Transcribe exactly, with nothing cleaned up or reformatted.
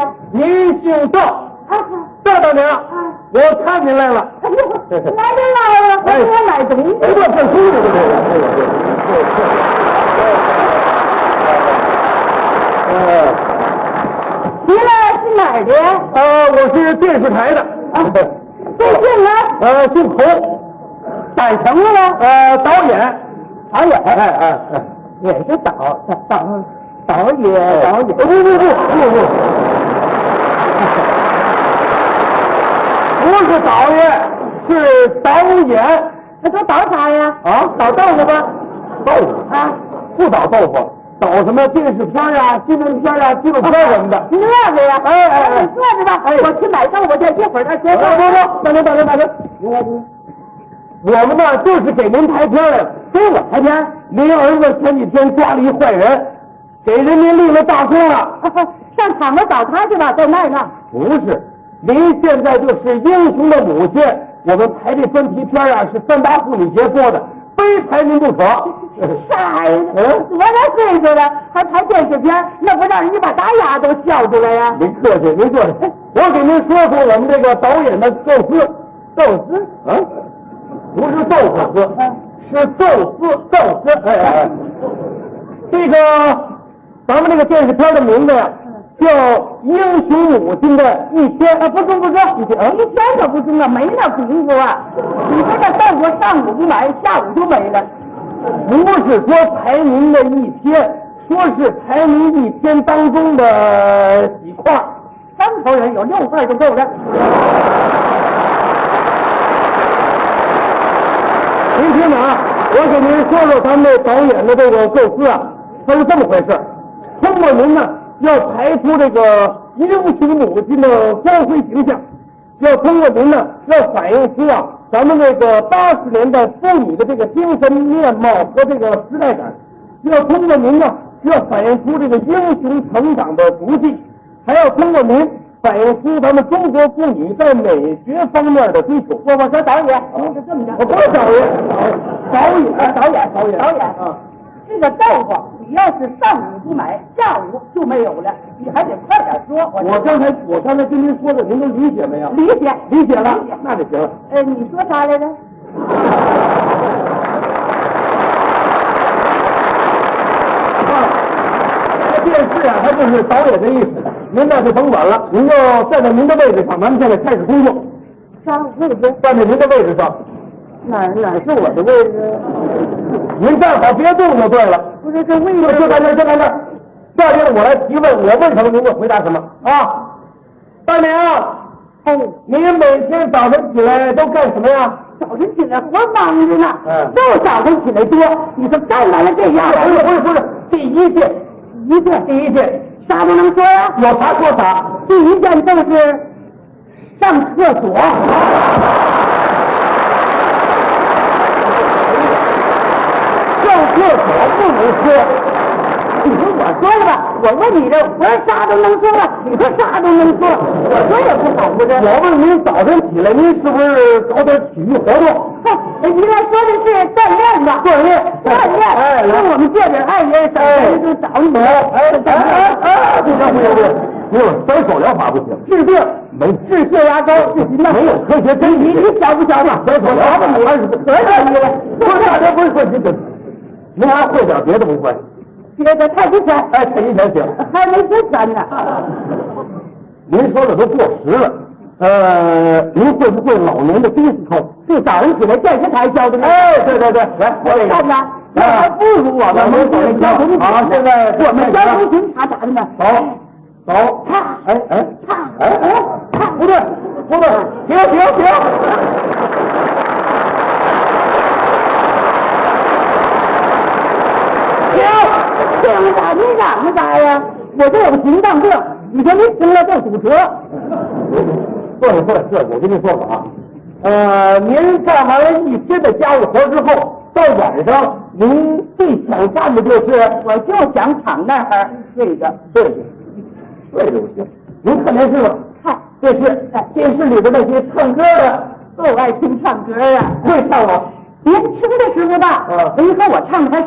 您姓赵，赵大娘，我看您来了。 哎呦，来就来了，给我买东西。 哎，我这出去了，呃， 您来是哪儿的？ 呃，我是电视台的。 啊，这姓呢？ 呃，姓侯， 哪成了呢？ 呃，导演， 导演， 哎哎哎， 也是导导导演导演。 不不不不不，不是导演，是导演。 那都导啥呀？ 啊， 导豆腐吧？ 豆腐啊， 不导豆腐，导什么电视片啊、新闻片啊、纪录片什么的。 你乐子呀？ 哎哎哎， 你坐着吧。 哎， 我去买豆腐去，一会儿再说。 不不不，大哥大哥大哥，我们呢就是给您拍片来了。 给我拍片？ 您儿子前几天抓了一坏人，给人民立了大功了。 上厂子找他去吧，在那儿呢。 不是，您现在就是英雄的母亲。我们拍这专题片啊，是三八妇女节做的，非拍您不可。 傻孩子，多大岁数了，还拍电视片？那不让人家把大牙都笑出来呀？ 您客气，您客气。我给您说说我们这个导演的构思。构思？啊，不是豆腐丝，是宙斯，宙斯。哎哎哎，这个咱们这个电视片的名字呀，叫《英雄母亲的一天》。啊，不中不中，一天啊， 一天可不中啊，没那功夫啊！你说这豆腐上午不买，下午就没了。 不是说排您的一天，说是排您一天当中的几块。 三头人有六份就够了。 您听着啊，我给您说说咱们这导演的这个构思啊，它是这么回事。通过您呢，要排出这个英雄母亲的光辉形象，要通过您呢，要反映出啊咱们这个八十年代妇女的这个精神面貌和这个时代感，要通过您呢，要反映出这个英雄成长的足迹，还要通过您反映出咱们中国妇女在美学方面的追求。 我我说导演，您是这么着？ 我不是导演，导演， 导演， 导演， 导演啊！ 这个豆腐，你要是上午不买，下午就没有了，你还得快点说。 我刚才我刚才跟您说的，您都理解没有？ 理解， 理解了，那就行了。 呃，你说啥来着？ 这电视啊，它就是导演的意思。您那就甭管了，您就站在您的位置上，咱们现在开始工作。 上位置？ 站在您的位置上。 哪哪是我的位置？ 您站好别动就对了。 不是这位置就在这儿，就在这儿。下面我来提问，我问什么您就回答什么啊。大娘， 哎， 您每天早晨起来都干什么呀？ 早晨起来活忙着呢， 嗯就早晨起来多。你说干完了这样， 不是不是不是，第一件， 一件第一件啥都能说呀？ 有啥说啥。 第一件就是上厕所。 上厕所不能说。 你说我说了吧，我问你这，我说啥都能说了，你说啥都能说，我说也不好不是？ 我问您早晨起来，您是不是搞点体育活动？ 您来说的是锻炼吧？ 锻炼， 锻炼。 哎，来， 我们这点爱人上来就找你。 哎哎哎哎，不行不行不行，不是单手疗法不行，治病没治血压高，治心脏没有科学根据。 你你想不想嘛？ 单手疗法你还是不可以了。不是大家不是说您这，您还会点别的不会？ 别的太不全， 哎，陈一全行， 还没这全呢。 您说的都过时了。呃，您会不会老年的迪斯科？ 就早上起来电视台教的。 哎，对对对，来，我这个看看，那还不如我们我们交通好，现在我们交通巡查咋的呢？ 走走， 查， 哎哎查， 哎哎，不对不对，停停停！ 停啥？你嚷着啥呀？我这有心脏病，你说你停了就堵车。 坐下坐下坐下，我跟您说吧啊，呃，您干完了一天的家务活之后，到晚上您最想干的就是， 我就想躺那儿睡着， 睡着，睡着不行。您看电视吗？ 看电视，电视里边那些唱歌的都爱听唱歌啊。 会唱吗？ 年轻的时候吧， 嗯人和我唱的还